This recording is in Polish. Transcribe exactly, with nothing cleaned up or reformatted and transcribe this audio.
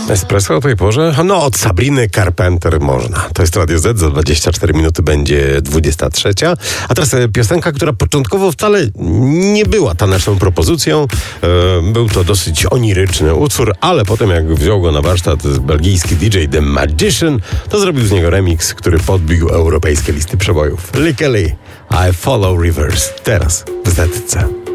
Espresso o tej porze? No, od Sabriny Carpenter można. To jest Radio Z, za dwadzieścia cztery minuty będzie dwudziesta trzecia. A teraz piosenka, która początkowo wcale nie była taneczną propozycją. E, był to dosyć oniryczny utwór, ale potem jak wziął go na warsztat belgijski D J The Magician, to zrobił z niego remix, który podbił europejskie listy przebojów. Lickely, I Follow Rivers. Teraz w Z C.